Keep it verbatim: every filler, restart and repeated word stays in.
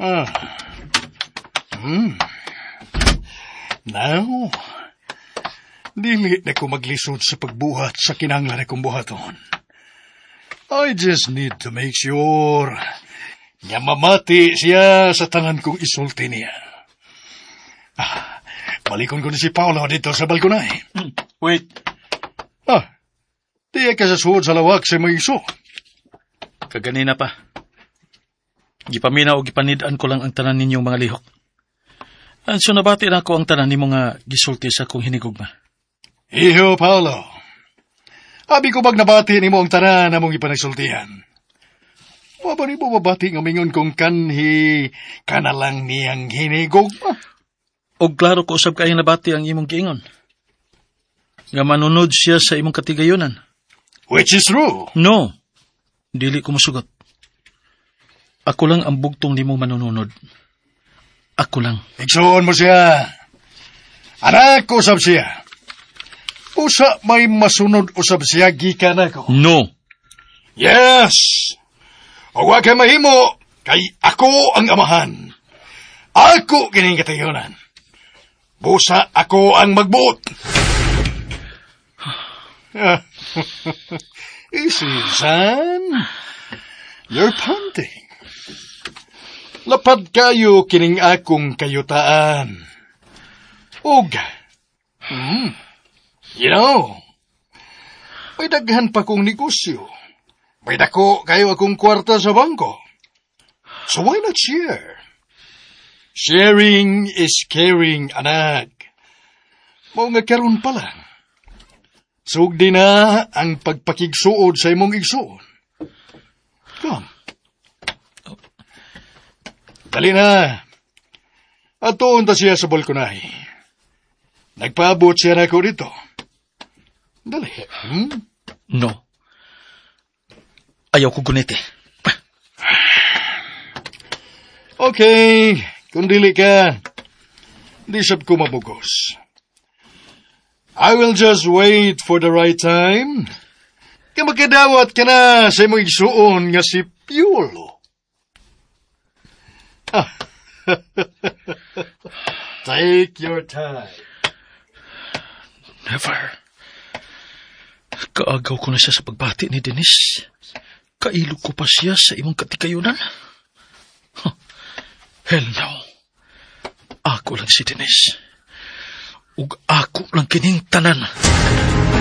Ah. Hmm. Now, dili na ko maglisod sa pagbuhat sa kinanglan akong buhaton. I just need to make sure nga mamati siya sa tanan kong isulti niya. Ah, balikon ko ni si Paolo dito sa balkonay. Wait. Ah, di ka sa suod sa lawak sa mga iso. Kaganina pa. Gipamina o gipanidaan ko lang ang tanan ninyong mga lihok. Anso nabati na ako ang tanan ni mga gisulti sa kong hinigugma. Iho, Paolo. Abi ko bag nabati ni mo ang tanan na mong ipanagsultihan. Waba ni mo mabati ng mingon kong kanhi kanalang niyang hinigugma. O klaro ko usab kayo nabati ang imong giingon. Nga manunod siya sa imong katigayunan. Which is true. No. Dili ko musugot. Ako lang ang bugtong nimo manununod. Ako lang. Igsuon mo siya. Anak ko usab siya. Usa may masunod usab siya gikan ako. No. Yes. O wag kay mahimo kay ako ang amahan. Ako kining katayunan. Busa ako ang magbuot. Easy, son. You're punting. Lapad kayo kining akong kayutaan. Ug, hmm, you know, may daghan pa kong negosyo. May dako kayo akong kwarta sa bangko. So why not share? Sharing is caring, anak. Mao nga karon pa lang. Sugdi na ang pagpakigsuod sa imong igsuon. Come. Dali na. Atoon ta siya sa balkonay. Nagpaabot siya na ako dito. Dali. Hmm? No. Ayaw ko gunite. Okay. Kung dili ka, di sab ko mabugos. I will just wait for the right time. Kaya magkadawat ka na sa imong igsuon nga si Piolo. Ah. Take your time. Never. Kaagaw ko na siya sa pagbati ni Denise. Kailog ko pa siya sa imong katikayunan. Huh. Hell no. Ako lang si Denise. Ug ako lang kining tanan.